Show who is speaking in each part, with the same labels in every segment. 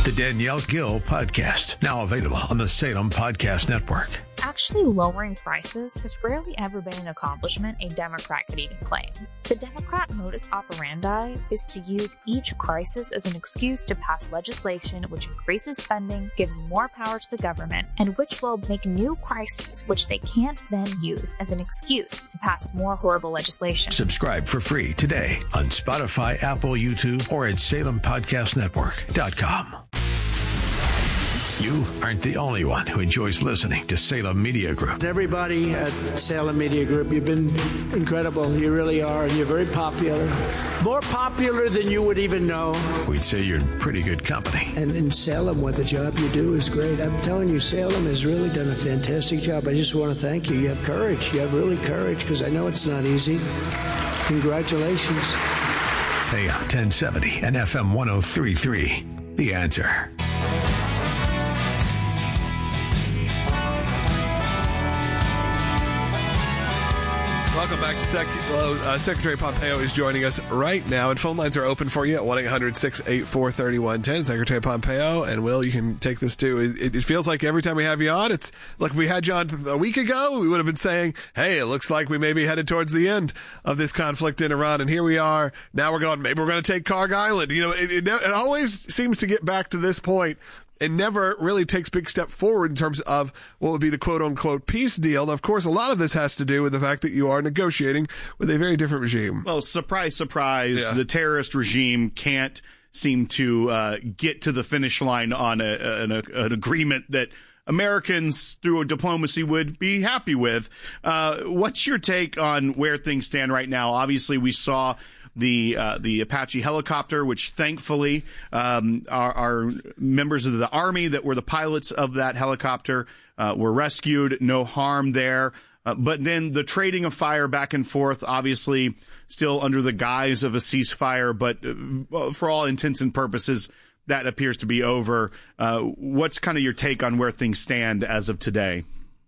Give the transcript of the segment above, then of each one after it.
Speaker 1: The Danielle Gill Podcast, now available on the Salem Podcast Network.
Speaker 2: Actually lowering prices has rarely ever been an accomplishment a Democrat could even claim. The Democrat modus operandi is to use each crisis as an excuse to pass legislation which increases spending, gives more power to the government, and which will make new crises which they can't then use as an excuse to pass more horrible legislation.
Speaker 1: Subscribe for free today on Spotify, Apple, YouTube, or at SalemPodcastNetwork.com. You aren't the only one who enjoys listening to Salem Media Group.
Speaker 3: Everybody at Salem Media Group, you've been incredible. You really are, and you're very popular. More popular than you would even know.
Speaker 1: We'd say you're in pretty good company.
Speaker 3: And in Salem, what the job you do is great. I'm telling you, Salem has really done a fantastic job. I just want to thank you. You have courage. You have really courage, because I know it's not easy. Congratulations.
Speaker 1: AM 1070 and FM 103.3. The Answer.
Speaker 4: Welcome back to Secretary Pompeo is joining us right now, and phone lines are open for you at 1-800-684-3110. Secretary Pompeo, and Will, you can take this too. It feels like every time we have you on, it's like if we had you on a week ago, we would have been saying, hey, it looks like we may be headed towards the end of this conflict in Iran, and here we are. Now we're going, maybe we're going to take Karg Island. You know, it always seems to get back to this point. It never really takes big step forward in terms of what would be the quote-unquote peace deal. And, of course, a lot of this has to do with the fact that you are negotiating with a very different regime.
Speaker 5: Well, surprise, surprise, the terrorist regime can't seem to get to the finish line on an agreement that Americans, through diplomacy, would be happy with. What's your take on where things stand right now? Obviously, we saw the Apache helicopter, which thankfully our members of the Army that were the pilots of that helicopter were rescued. No harm there. But then the trading of fire back and forth, obviously still under the guise of a ceasefire, but for all intents and purposes, that appears to be over. What's kind of your take on where things stand as of today?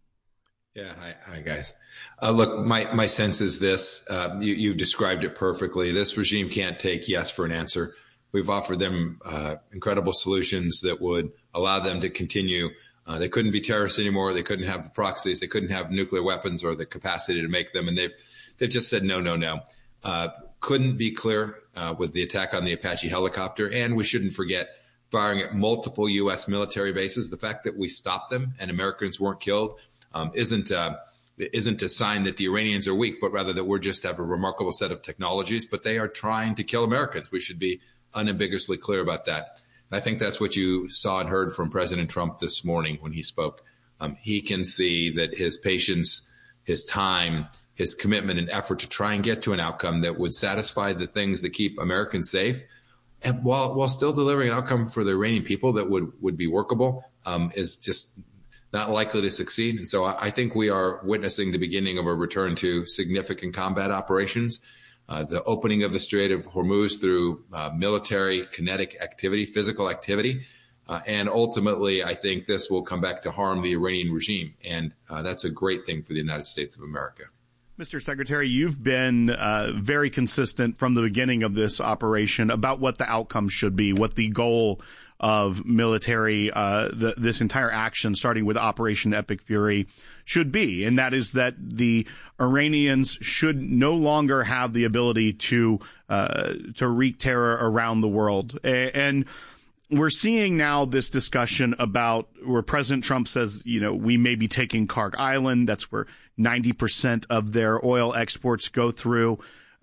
Speaker 6: Yeah. Hi guys. Look, my sense is this. You described it perfectly. This regime can't take yes for an answer. We've offered them incredible solutions that would allow them to continue. They couldn't be terrorists anymore. They couldn't have proxies. They couldn't have nuclear weapons or the capacity to make them. And they've just said no. Couldn't be clear with the attack on the Apache helicopter. And we shouldn't forget firing at multiple U.S. military bases. The fact that we stopped them and Americans weren't killed isn't a sign that the Iranians are weak, but rather that we're just have a remarkable set of technologies, but they are trying to kill Americans. We should be unambiguously clear about that. And I think that's what you saw and heard from President Trump this morning when he spoke. He can see that his patience, his time, his commitment and effort to try and get to an outcome that would satisfy the things that keep Americans safe, and while still delivering an outcome for the Iranian people that would be workable, is just not likely to succeed. And so I think we are witnessing the beginning of a return to significant combat operations, the opening of the Strait of Hormuz through military kinetic activity, physical activity. And ultimately, I think this will come back to harm the Iranian regime. And that's a great thing for the United States of America.
Speaker 5: Mr. Secretary, you've been very consistent from the beginning of this operation about what the outcome should be, what the goal of military, this entire action, starting with Operation Epic Fury, should be. And that is that the Iranians should no longer have the ability to wreak terror around the world. And we're seeing now this discussion about where President Trump says, we may be taking Karg Island. That's where 90% of their oil exports go through.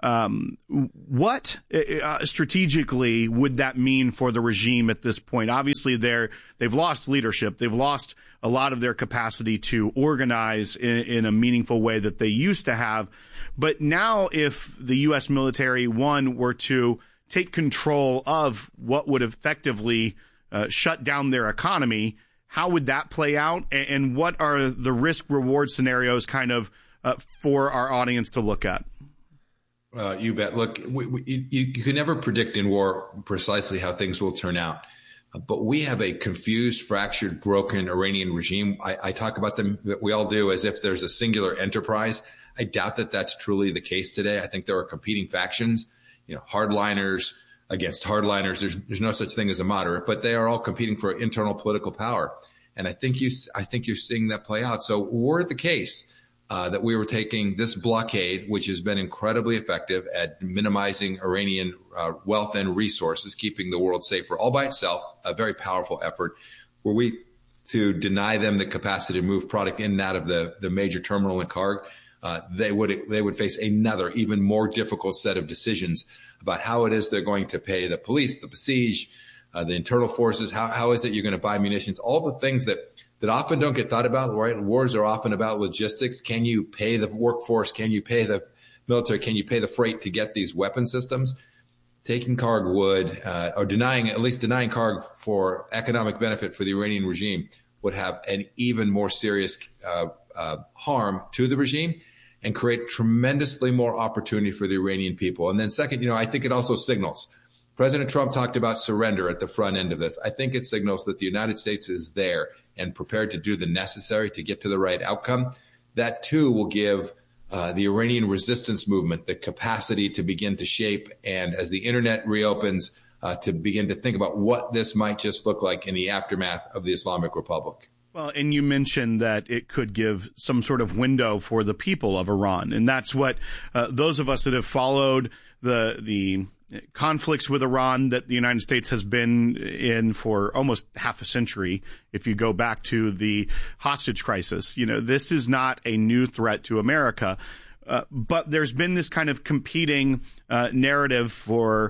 Speaker 5: What strategically would that mean for the regime at this point? Obviously, they've lost leadership. They've lost a lot of their capacity to organize in a meaningful way that they used to have. But now if the U.S. military, were to take control of what would effectively shut down their economy, how would that play out? And what are the risk-reward scenarios kind of for our audience to look at?
Speaker 6: You bet. Look, you can never predict in war precisely how things will turn out. But we have a confused, fractured, broken Iranian regime. I talk about them, we all do, as if there's a singular enterprise. I doubt that that's truly the case today. I think there are competing factions, hardliners, against hardliners. There's no such thing as a moderate, but they are all competing for internal political power. And I think you're seeing that play out. So were it the case that we were taking this blockade, which has been incredibly effective at minimizing Iranian wealth and resources, keeping the world safer all by itself, a very powerful effort, were we to deny them the capacity to move product in and out of the major terminal in Karg, they would face another even more difficult set of decisions about how it is they're going to pay the police, the Basij, the internal forces. How is it you're going to buy munitions? All the things that often don't get thought about, right? Wars are often about logistics. Can you pay the workforce? Can you pay the military? Can you pay the freight to get these weapon systems? Taking Karg would, or denying Karg for economic benefit for the Iranian regime would have an even more serious harm to the regime and create tremendously more opportunity for the Iranian people. And then second, I think it also signals. President Trump talked about surrender at the front end of this. I think it signals that the United States is there and prepared to do the necessary to get to the right outcome. That too will give the Iranian resistance movement the capacity to begin to shape, and as the internet reopens, to begin to think about what this might just look like in the aftermath of the Islamic Republic.
Speaker 5: Well, and you mentioned that it could give some sort of window for the people of Iran. And that's what those of us that have followed the conflicts with Iran that the United States has been in for almost half a century. If you go back to the hostage crisis, this is not a new threat to America. But there's been this kind of competing narrative for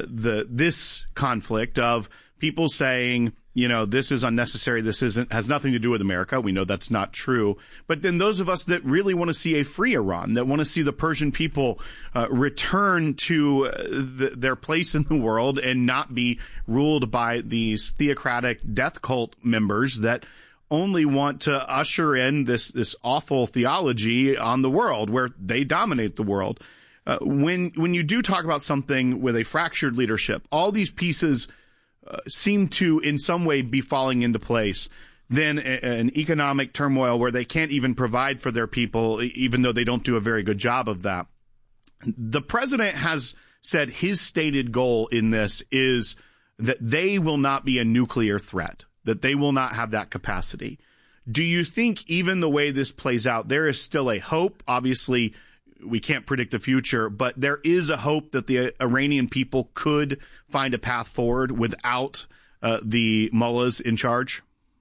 Speaker 5: this conflict of people saying, this is unnecessary. This has nothing to do with America. We know that's not true. But then those of us that really want to see a free Iran, that want to see the Persian people return to their place in the world and not be ruled by these theocratic death cult members that only want to usher in this awful theology on the world where they dominate the world. When you do talk about something with a fractured leadership, all these pieces seem to in some way be falling into place. Then an economic turmoil where they can't even provide for their people, even though they don't do a very good job of that. The president has said his stated goal in this is that they will not be a nuclear threat, that they will not have that capacity. Do you think even the way this plays out, there is still a hope? Obviously, we can't predict the future, but there is a hope that the Iranian people could find a path forward without the mullahs in charge?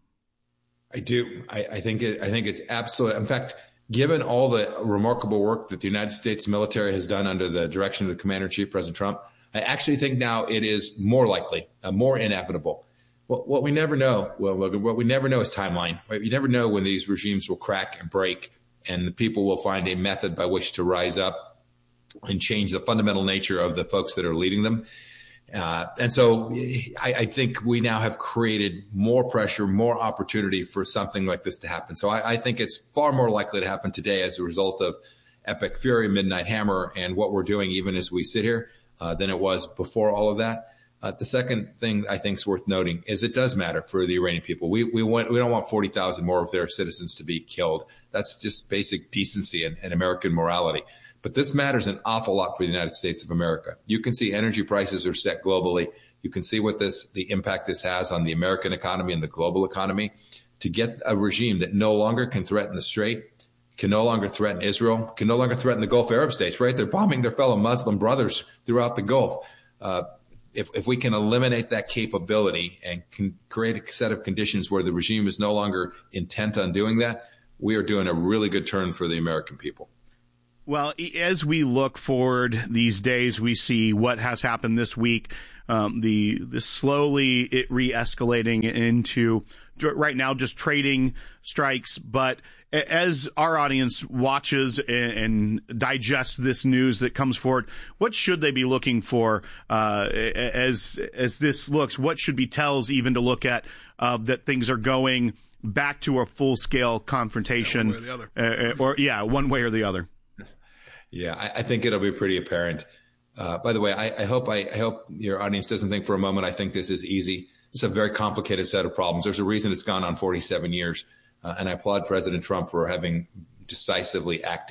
Speaker 6: I do. I think it's absolutely. In fact, given all the remarkable work that the United States military has done under the direction of the Commander-in-Chief, President Trump, I actually think now it is more likely, more inevitable. What we never know, Logan, what we never know is timeline. Right? You never know when these regimes will crack and break, and the people will find a method by which to rise up and change the fundamental nature of the folks that are leading them. And so I think we now have created more pressure, more opportunity for something like this to happen. So I think it's far more likely to happen today as a result of Epic Fury, Midnight Hammer, and what we're doing even as we sit here than it was before all of that. The second thing I think is worth noting is it does matter for the Iranian people. We don't want 40,000 more of their citizens to be killed. That's just basic decency and American morality. But this matters an awful lot for the United States of America. You can see energy prices are set globally. You can see the impact this has on the American economy and the global economy. To get a regime that no longer can threaten the Strait, can no longer threaten Israel, can no longer threaten the Gulf Arab states, right? They're bombing their fellow Muslim brothers throughout the Gulf. If we can eliminate that capability and can create a set of conditions where the regime is no longer intent on doing that, we are doing a really good turn for the American people.
Speaker 5: Well, as we look forward these days, we see what has happened this week, the slowly it re-escalating into right now just trading strikes. But as our audience watches and digests this news that comes forward, what should they be looking for as this looks? What should be tells even to look at that things are going back to a full-scale confrontation?
Speaker 4: One way or the other.
Speaker 5: One way or the other.
Speaker 6: Yeah, I think it'll be pretty apparent. By the way, I hope your audience doesn't think for a moment I think this is easy. It's a very complicated set of problems. There's a reason it's gone on 47 years. And I applaud President Trump for having decisively acted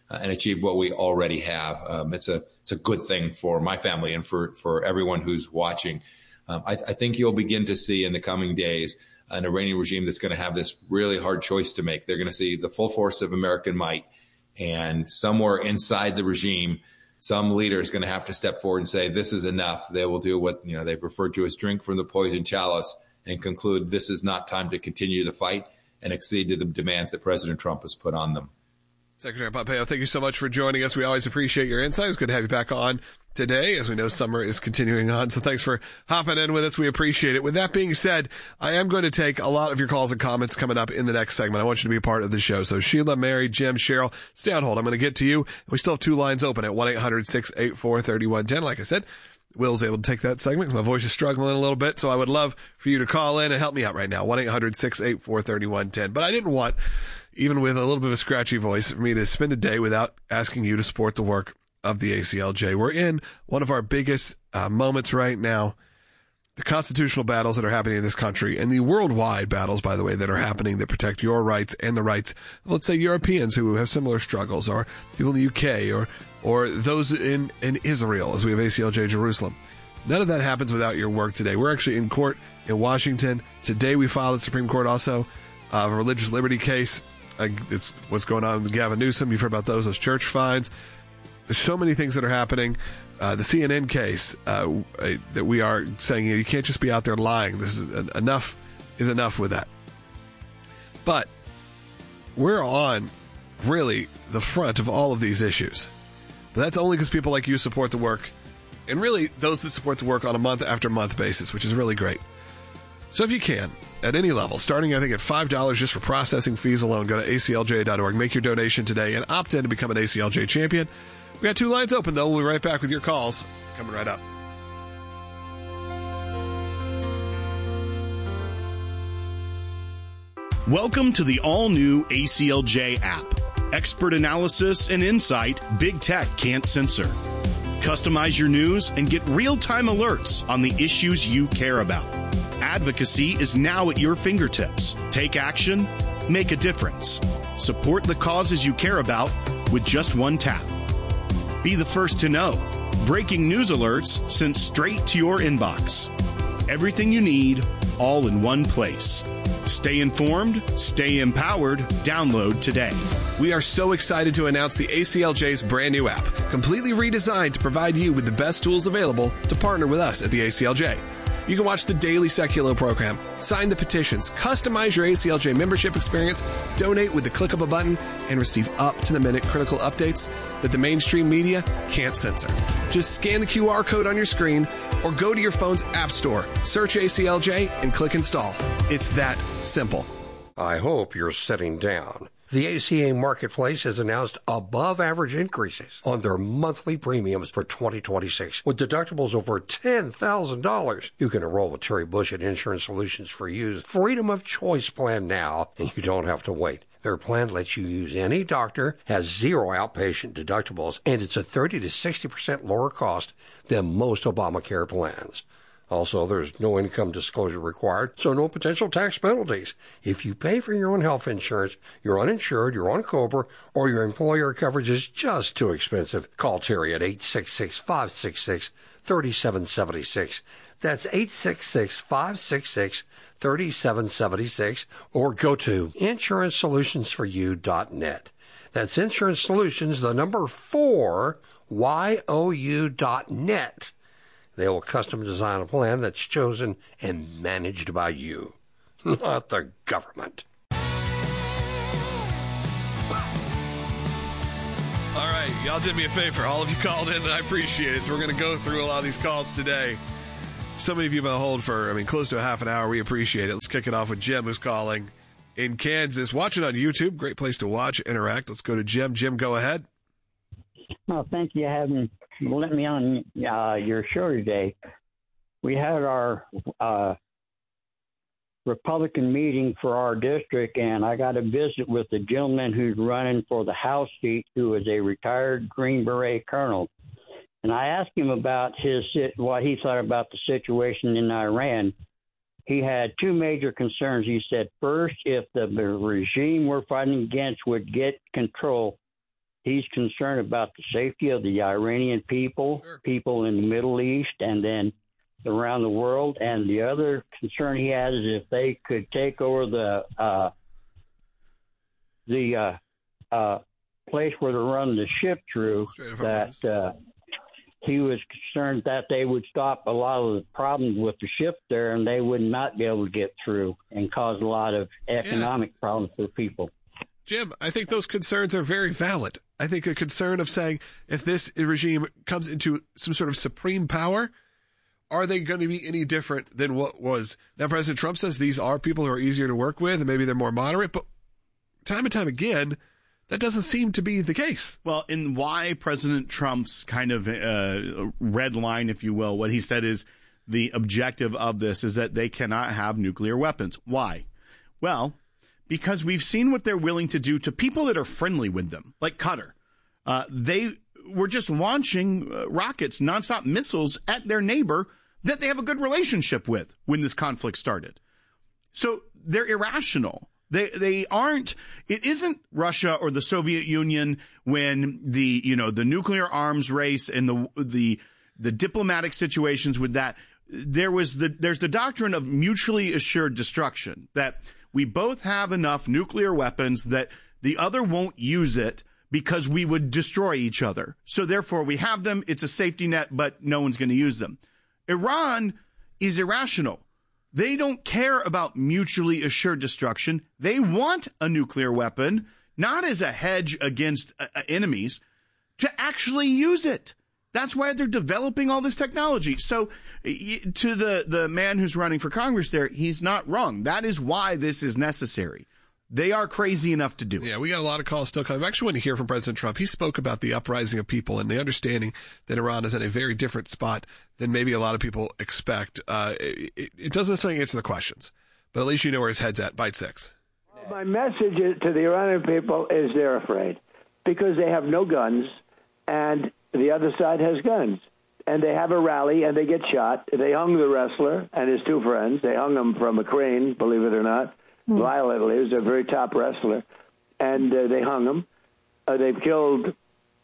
Speaker 6: and achieve what we already have. It's a good thing for my family and for everyone who's watching. I think you'll begin to see in the coming days an Iranian regime that's going to have this really hard choice to make. They're going to see the full force of American might, and somewhere inside the regime, some leader is going to have to step forward and say, this is enough. They will do what they've referred to as drink from the poison chalice and conclude this is not time to continue the fight and accede to the demands that President Trump has put on them.
Speaker 4: Secretary Pompeo, thank you so much for joining us. We always appreciate your insight. It's good to have you back on today. As we know, summer is continuing on. So thanks for hopping in with us. We appreciate it. With that being said, I am going to take a lot of your calls and comments coming up in the next segment. I want you to be a part of the show. So Sheila, Mary, Jim, Cheryl, stay on hold. I'm going to get to you. We still have 2 lines open at 1-800-684-3110. Like I said, Will's able to take that segment. My voice is struggling a little bit, so I would love for you to call in and help me out right now. 1-800-684-3110. But I didn't want, even with a little bit of a scratchy voice, for me to spend a day without asking you to support the work of the ACLJ. We're in one of our biggest moments right now. The constitutional battles that are happening in this country, and the worldwide battles, by the way, that are happening that protect your rights and the rights of, let's say, Europeans who have similar struggles, or people in the UK, or those in Israel, as we have ACLJ Jerusalem. None of that happens without your work today. We're actually in court in Washington. Today we filed at the Supreme Court also a religious liberty case. It's what's going on with Gavin Newsom. You've heard about those church fines. There's so many things that are happening. The CNN case that we are saying you can't just be out there lying. This is enough with that. But we're on really the front of all of these issues. But that's only because people like you support the work, and really those that support the work on a month after month basis, which is really great. So if you can, at any level, starting I think at $5 just for processing fees alone, go to aclj.org, make your donation today, and opt in to become an ACLJ champion. We got 2 lines open, though. We'll be right back with your calls coming right up.
Speaker 5: Welcome to the all-new ACLJ app. Expert analysis and insight big tech can't censor. Customize your news and get real-time alerts on the issues you care about. Advocacy is now at your fingertips. Take action, make a difference. Support the causes you care about with just one tap. Be the first to know. Breaking news alerts sent straight to your inbox. Everything you need, all in one place. Stay informed, stay empowered. Download today.
Speaker 4: We are so excited to announce the ACLJ's brand new app, completely redesigned to provide you with the best tools available to partner with us at the ACLJ. You can watch the daily Seculo program, sign the petitions, customize your ACLJ membership experience, donate with the click of a button, and receive up-to-the-minute critical updates that the mainstream media can't censor. Just scan the QR code on your screen or go to your phone's app store, search ACLJ, and click install. It's that simple.
Speaker 7: I hope you're sitting down. The ACA Marketplace has announced above-average increases on their monthly premiums for 2026. With deductibles over $10,000, you can enroll with Terry Bush at Insurance Solutions for You's Freedom of Choice plan now, and you don't have to wait. Their plan lets you use any doctor, has 0 outpatient deductibles, and it's a 30 to 60% lower cost than most Obamacare plans. Also, there's no income disclosure required, so no potential tax penalties. If you pay for your own health insurance, you're uninsured, you're on COBRA, or your employer coverage is just too expensive, call Terry at 866-566-3776. That's 866-566-3776, or go to insurancesolutions4you.net. That's Insurance Solutions, the number 4, YOU.net. They will custom design a plan that's chosen and managed by you, not the government.
Speaker 4: All right, y'all did me a favor. All of you called in, and I appreciate it. So we're going to go through a lot of these calls today. So many of you have been on hold for, close to a half an hour. We appreciate it. Let's kick it off with Jim, who's calling in Kansas. Watching on YouTube. Great place to watch, interact. Let's go to Jim. Jim, go ahead.
Speaker 8: Oh, thank you for having let me on your show today. We had our Republican meeting for our district, and I got a visit with the gentleman who's running for the House seat, who is a retired Green Beret colonel. And I asked him about what he thought about the situation in Iran. He had 2 major concerns. He said, first, if the regime we're fighting against would get control, he's concerned about the safety of the Iranian people, people in the Middle East, and then around the world. And the other concern he has is if they could take over the place where they're running the ship through, that he was concerned that they would stop a lot of the problems with the ship there, and they would not be able to get through and cause a lot of economic problems for people.
Speaker 4: Jim, I think those concerns are very valid. I think a concern of saying if this regime comes into some sort of supreme power, are they going to be any different than what was? Now, President Trump says these are people who are easier to work with and maybe they're more moderate, but time and time again, that doesn't seem to be the case.
Speaker 5: Well, in why President Trump's kind of red line, if you will, what he said is the objective of this is that they cannot have nuclear weapons. Why? Well, because we've seen what they're willing to do to people that are friendly with them, like Qatar. They were just launching rockets, nonstop missiles at their neighbor that they have a good relationship with when this conflict started. So they're irrational. They aren't. It isn't Russia or the Soviet Union when the nuclear arms race and the diplomatic situations with that. There's the doctrine of mutually assured destruction, that we both have enough nuclear weapons that the other won't use it because we would destroy each other. So therefore we have them. It's a safety net, but no one's going to use them. Iran is irrational. They don't care about mutually assured destruction. They want a nuclear weapon, not as a hedge against enemies, to actually use it. That's why they're developing all this technology. So to the man who's running for Congress there, he's not wrong. That is why this is necessary. They are crazy enough to do it.
Speaker 4: Yeah, we got a lot of calls still coming. I actually want to hear from President Trump. He spoke about the uprising of people and the understanding that Iran is in a very different spot than maybe a lot of people expect. It doesn't necessarily answer the questions, but at least you know where his head's at. Bite 6.
Speaker 9: My message to the Iranian people is they're afraid because they have no guns and the other side has guns. And they have a rally and they get shot. They hung the wrestler and his two friends. They hung him from a crane, believe it or not. Violently. He was a very top wrestler. And they hung him. They've killed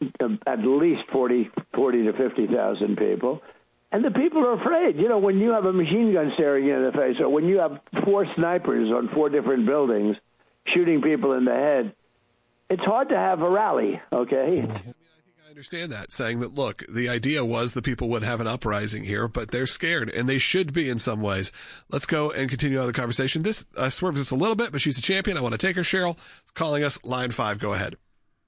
Speaker 9: at least 40 to 50,000 people. And the people are afraid. You know, when you have a machine gun staring you in the face, or when you have 4 snipers on 4 different buildings shooting people in the head, it's hard to have a rally, okay?
Speaker 4: I understand that, saying that, look, the idea was the people would have an uprising here, but they're scared, and they should be in some ways. Let's go and continue on the conversation. This swerves us a little bit, but she's a champion. I want to take her. Cheryl calling us, line 5. Go ahead.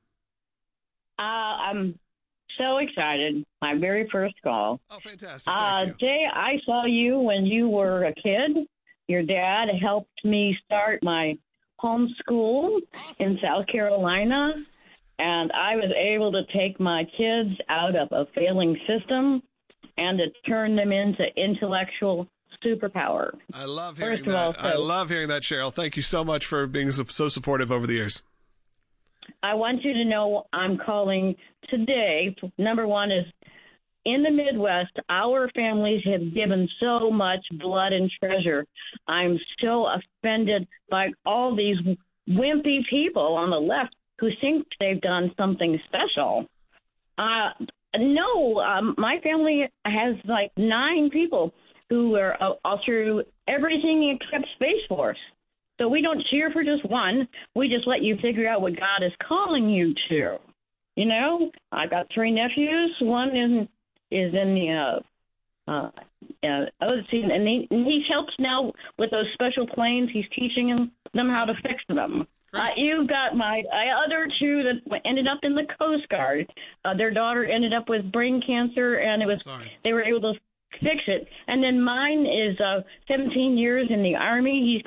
Speaker 10: I'm so excited. My very first call.
Speaker 4: Oh, fantastic. Thank you.
Speaker 10: Jay, I saw you when you were a kid. Your dad helped me start my homeschool in South Carolina. And I was able to take my kids out of a failing system and to turn them into intellectual superpower.
Speaker 4: I love hearing that. I love hearing that, Cheryl. Thank you so much for being so supportive over the years.
Speaker 10: I want you to know I'm calling today. Number one is, in the Midwest, our families have given so much blood and treasure. I'm so offended by all these wimpy people on the left who think they've done something special. My family has like 9 people who are all through everything except Space Force. So we don't cheer for just one. We just let you figure out what God is calling you to. You know, I've got 3 nephews. One is in the and he helps now with those special planes. He's teaching them how to fix them. You've got my other 2 that ended up in the Coast Guard. Their daughter ended up with brain cancer, and they were able to fix it. And then mine is 17 years in the Army. He's